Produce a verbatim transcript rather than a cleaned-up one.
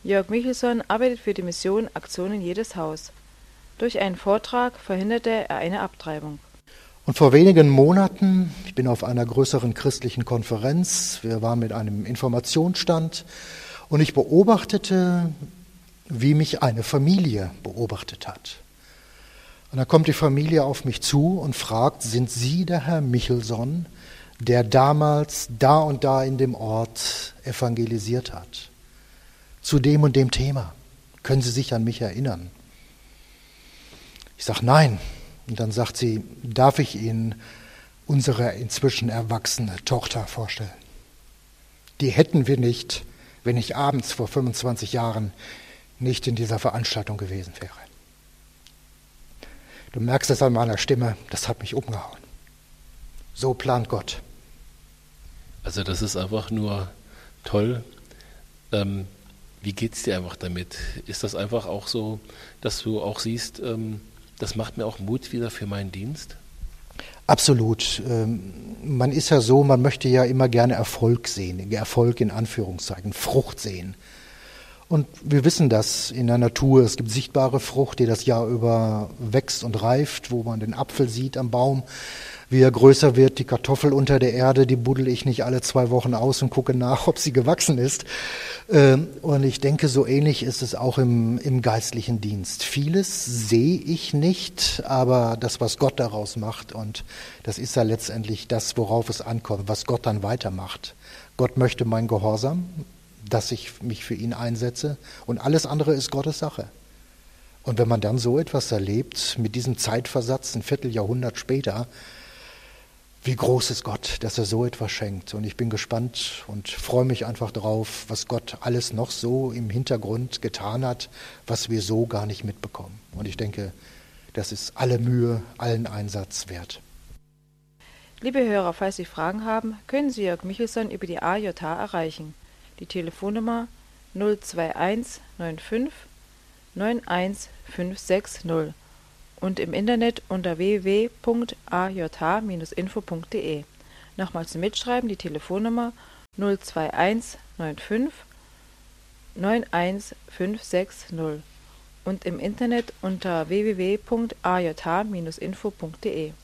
Jörg Michelson arbeitet für die Mission Aktion in jedes Haus. Durch einen Vortrag verhinderte er eine Abtreibung. Und vor wenigen Monaten, ich bin auf einer größeren christlichen Konferenz, wir waren mit einem Informationsstand und ich beobachtete, wie mich eine Familie beobachtet hat. Und dann kommt die Familie auf mich zu und fragt, sind Sie der Herr Michelson, der damals da und da in dem Ort evangelisiert hat? Zu dem und dem Thema. Können Sie sich an mich erinnern? Ich sage nein. Und dann sagt sie, darf ich Ihnen unsere inzwischen erwachsene Tochter vorstellen? Die hätten wir nicht, wenn ich abends vor fünfundzwanzig Jahren nicht in dieser Veranstaltung gewesen wäre. Du merkst es an meiner Stimme, das hat mich umgehauen. So plant Gott. Also das ist einfach nur toll. Ähm, wie geht's dir einfach damit? Ist das einfach auch so, dass du auch siehst, ähm, das macht mir auch Mut wieder für meinen Dienst? Absolut. Ähm, man ist ja so, man möchte ja immer gerne Erfolg sehen, Erfolg in Anführungszeichen, Frucht sehen. Und wir wissen das in der Natur, es gibt sichtbare Frucht, die das Jahr über wächst und reift, wo man den Apfel sieht am Baum, wie er größer wird, die Kartoffel unter der Erde, die buddel ich nicht alle zwei Wochen aus und gucke nach, ob sie gewachsen ist. Und ich denke, so ähnlich ist es auch im, im geistlichen Dienst. Vieles sehe ich nicht, aber das, was Gott daraus macht, und das ist ja letztendlich das, worauf es ankommt, was Gott dann weitermacht. Gott möchte mein Gehorsam, dass ich mich für ihn einsetze, und alles andere ist Gottes Sache. Und wenn man dann so etwas erlebt, mit diesem Zeitversatz, ein Vierteljahrhundert später, wie groß ist Gott, dass er so etwas schenkt. Und ich bin gespannt und freue mich einfach drauf, was Gott alles noch so im Hintergrund getan hat, was wir so gar nicht mitbekommen. Und ich denke, das ist alle Mühe, allen Einsatz wert. Liebe Hörer, falls Sie Fragen haben, können Sie Jörg Michelson über die A J H erreichen. Die Telefonnummer null zwei eins neun fünf neun eins fünf sechs null und im Internet unter w w w punkt a j h Bindestrich info punkt d e. Nochmal zum Mitschreiben die Telefonnummer null zwei eins neun fünf neun eins fünf sechs null und im Internet unter w w w punkt a j h Bindestrich info punkt d e.